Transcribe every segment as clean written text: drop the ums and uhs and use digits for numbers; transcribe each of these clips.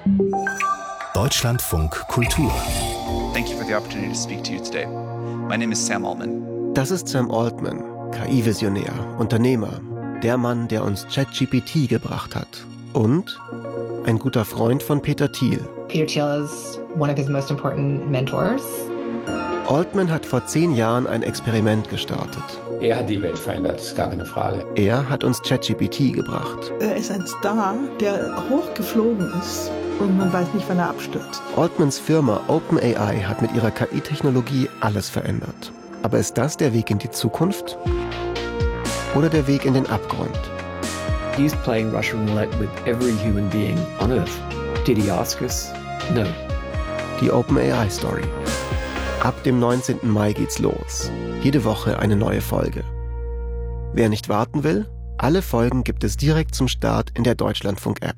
Deutschlandfunk Kultur. Thank you for the opportunity to speak to you today. My name is Sam Altman. Das ist Sam Altman, KI-Visionär, Unternehmer, der Mann, der uns ChatGPT gebracht hat. Und ein guter Freund von Peter Thiel. Peter Thiel is one of his most important mentors. Altman hat vor 10 Jahren ein Experiment gestartet. Er hat die Welt verändert, ist gar keine Frage. Er hat uns ChatGPT gebracht. Er ist ein Star, der hochgeflogen ist und man weiß nicht, wann er abstürzt. Altmans Firma OpenAI hat mit ihrer KI-Technologie alles verändert. Aber ist das der Weg in die Zukunft? Oder der Weg in den Abgrund? He's playing Russian roulette with every human being on Earth. Did he ask us? No. Die OpenAI-Story. Ab dem 19. Mai geht's los. Jede Woche eine neue Folge. Wer nicht warten will, alle Folgen gibt es direkt zum Start in der Deutschlandfunk-App.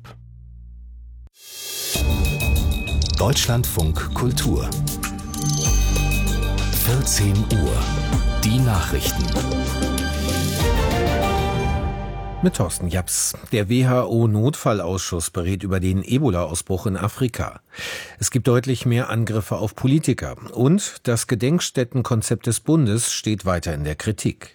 Deutschlandfunk Kultur. 14 Uhr. Die Nachrichten. Mit Thorsten Japs. Der WHO-Notfallausschuss berät über den Ebola-Ausbruch in Afrika. Es gibt deutlich mehr Angriffe auf Politiker. Und das Gedenkstättenkonzept des Bundes steht weiter in der Kritik.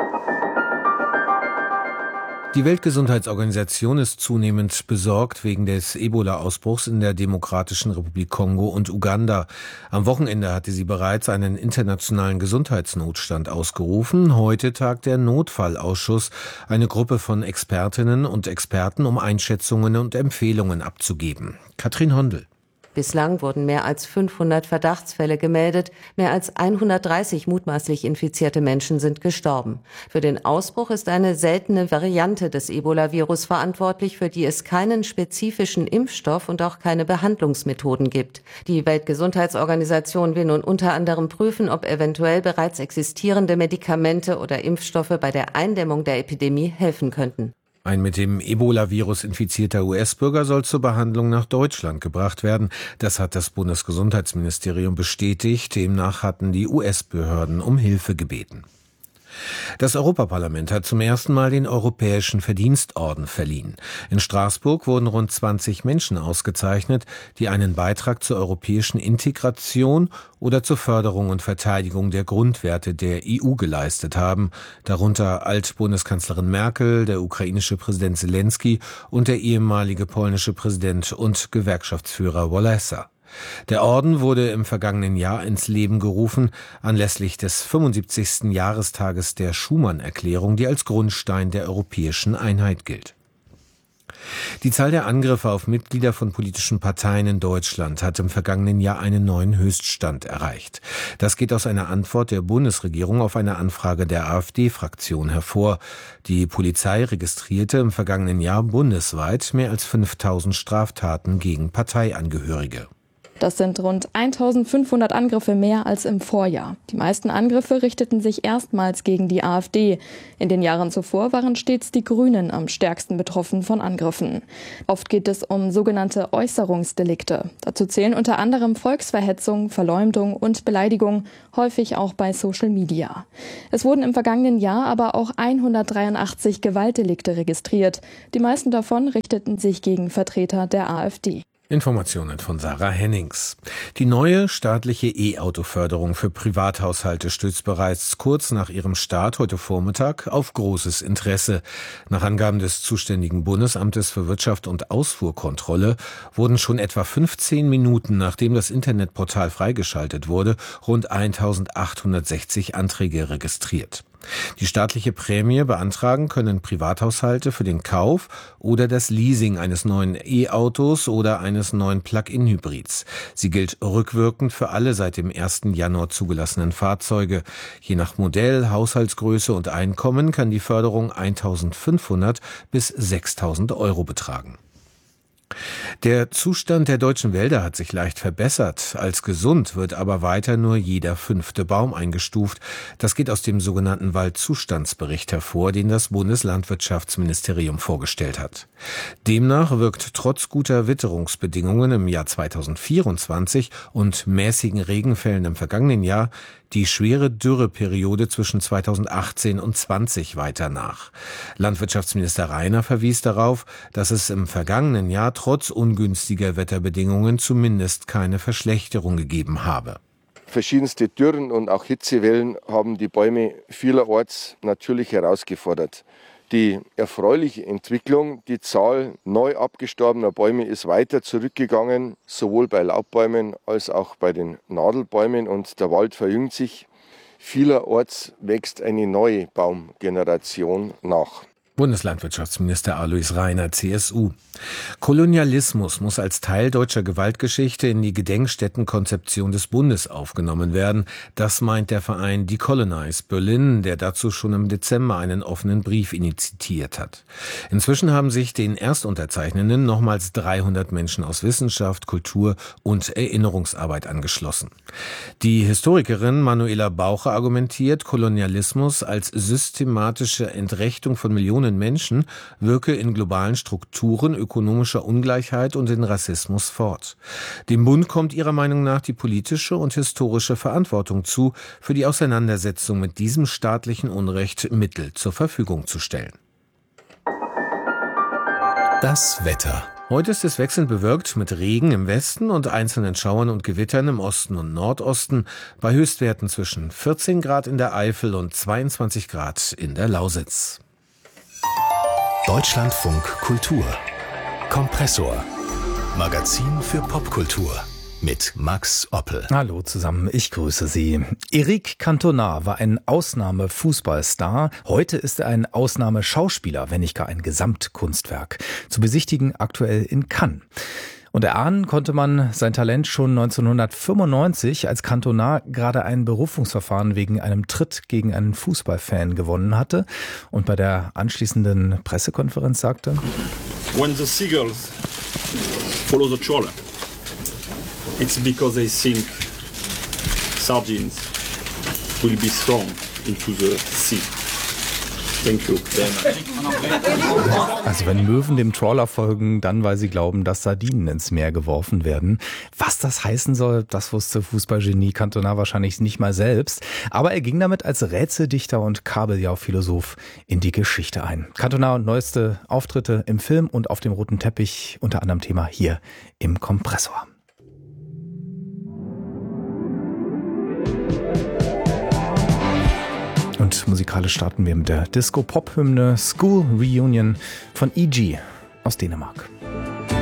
Die Weltgesundheitsorganisation ist zunehmend besorgt wegen des Ebola-Ausbruchs in der Demokratischen Republik Kongo und Uganda. Am Wochenende hatte sie bereits einen internationalen Gesundheitsnotstand ausgerufen. Heute tagt der Notfallausschuss, eine Gruppe von Expertinnen und Experten, um Einschätzungen und Empfehlungen abzugeben. Katrin Hondel. Bislang wurden mehr als 500 Verdachtsfälle gemeldet. Mehr als 130 mutmaßlich infizierte Menschen sind gestorben. Für den Ausbruch ist eine seltene Variante des Ebola-Virus verantwortlich, für die es keinen spezifischen Impfstoff und auch keine Behandlungsmethoden gibt. Die Weltgesundheitsorganisation will nun unter anderem prüfen, ob eventuell bereits existierende Medikamente oder Impfstoffe bei der Eindämmung der Epidemie helfen könnten. Ein mit dem Ebola-Virus infizierter US-Bürger soll zur Behandlung nach Deutschland gebracht werden. Das hat das Bundesgesundheitsministerium bestätigt. Demnach hatten die US-Behörden um Hilfe gebeten. Das Europaparlament hat zum ersten Mal den Europäischen Verdienstorden verliehen. In Straßburg wurden rund 20 Menschen ausgezeichnet, die einen Beitrag zur europäischen Integration oder zur Förderung und Verteidigung der Grundwerte der EU geleistet haben, darunter Altbundeskanzlerin Merkel, der ukrainische Präsident Zelensky und der ehemalige polnische Präsident und Gewerkschaftsführer Wałęsa. Der Orden wurde im vergangenen Jahr ins Leben gerufen, anlässlich des 75. Jahrestages der Schuman-Erklärung, die als Grundstein der europäischen Einheit gilt. Die Zahl der Angriffe auf Mitglieder von politischen Parteien in Deutschland hat im vergangenen Jahr einen neuen Höchststand erreicht. Das geht aus einer Antwort der Bundesregierung auf eine Anfrage der AfD-Fraktion hervor. Die Polizei registrierte im vergangenen Jahr bundesweit mehr als 5000 Straftaten gegen Parteiangehörige. Das sind rund 1500 Angriffe mehr als im Vorjahr. Die meisten Angriffe richteten sich erstmals gegen die AfD. In den Jahren zuvor waren stets die Grünen am stärksten betroffen von Angriffen. Oft geht es um sogenannte Äußerungsdelikte. Dazu zählen unter anderem Volksverhetzung, Verleumdung und Beleidigung, häufig auch bei Social Media. Es wurden im vergangenen Jahr aber auch 183 Gewaltdelikte registriert. Die meisten davon richteten sich gegen Vertreter der AfD. Informationen von Sarah Hennings. Die neue staatliche E-Auto-Förderung für Privathaushalte stößt bereits kurz nach ihrem Start heute Vormittag auf großes Interesse. Nach Angaben des zuständigen Bundesamtes für Wirtschaft und Ausfuhrkontrolle wurden schon etwa 15 Minuten, nachdem das Internetportal freigeschaltet wurde, rund 1860 Anträge registriert. Die staatliche Prämie beantragen können Privathaushalte für den Kauf oder das Leasing eines neuen E-Autos oder eines neuen Plug-in-Hybrids. Sie gilt rückwirkend für alle seit dem 1. Januar zugelassenen Fahrzeuge. Je nach Modell, Haushaltsgröße und Einkommen kann die Förderung 1.500 bis 6.000 Euro betragen. Der Zustand der deutschen Wälder hat sich leicht verbessert. Als gesund wird aber weiter nur jeder 5. Baum eingestuft. Das geht aus dem sogenannten Waldzustandsbericht hervor, den das Bundeslandwirtschaftsministerium vorgestellt hat. Demnach wirkt trotz guter Witterungsbedingungen im Jahr 2024 und mäßigen Regenfällen im vergangenen Jahr die schwere Dürreperiode zwischen 2018 und 20 weiter nach. Landwirtschaftsminister Reiner verwies darauf, dass es im vergangenen Jahr trotz ungünstiger Wetterbedingungen zumindest keine Verschlechterung gegeben habe. Verschiedenste Dürren und auch Hitzewellen haben die Bäume vielerorts natürlich herausgefordert. Die erfreuliche Entwicklung, die Zahl neu abgestorbener Bäume ist weiter zurückgegangen, sowohl bei Laubbäumen als auch bei den Nadelbäumen, und der Wald verjüngt sich. Vielerorts wächst eine neue Baumgeneration nach. Bundeslandwirtschaftsminister Alois Rainer, CSU. Kolonialismus muss als Teil deutscher Gewaltgeschichte in die Gedenkstättenkonzeption des Bundes aufgenommen werden. Das meint der Verein Decolonize Berlin, der dazu schon im Dezember einen offenen Brief initiiert hat. Inzwischen haben sich den Erstunterzeichnenden nochmals 300 Menschen aus Wissenschaft, Kultur und Erinnerungsarbeit angeschlossen. Die Historikerin Manuela Baucher argumentiert, Kolonialismus als systematische Entrechtung von Millionen Menschen wirke in globalen Strukturen ökonomischer Ungleichheit und in Rassismus fort. Dem Bund kommt ihrer Meinung nach die politische und historische Verantwortung zu, für die Auseinandersetzung mit diesem staatlichen Unrecht Mittel zur Verfügung zu stellen. Das Wetter. Heute ist es wechselnd bewölkt mit Regen im Westen und einzelnen Schauern und Gewittern im Osten und Nordosten, bei Höchstwerten zwischen 14 Grad in der Eifel und 22 Grad in der Lausitz. Deutschlandfunk Kultur. Kompressor. Magazin für Popkultur. Mit Max Oppel. Hallo zusammen, ich grüße Sie. Eric Cantona war ein Ausnahme-Fußballstar. Heute ist er ein Ausnahme-Schauspieler, wenn nicht gar ein Gesamtkunstwerk. Zu besichtigen aktuell in Cannes. Und erahnen konnte man sein Talent schon 1995, als Cantona gerade ein Berufungsverfahren wegen einem Tritt gegen einen Fußballfan gewonnen hatte und bei der anschließenden Pressekonferenz sagte: When the seagulls follow the trawler, it's because they think sardines will be thrown into the sea. Thank you. Also wenn Möwen dem Trawler folgen, dann weil sie glauben, dass Sardinen ins Meer geworfen werden. Was das heißen soll, das wusste Fußballgenie Cantona wahrscheinlich nicht mal selbst. Aber er ging damit als Rätseldichter und Kabeljauphilosoph in die Geschichte ein. Cantona und neueste Auftritte im Film und auf dem roten Teppich, unter anderem Thema hier im Kompressor. Und musikalisch starten wir mit der Disco-Pop-Hymne School Reunion von E.G. aus Dänemark.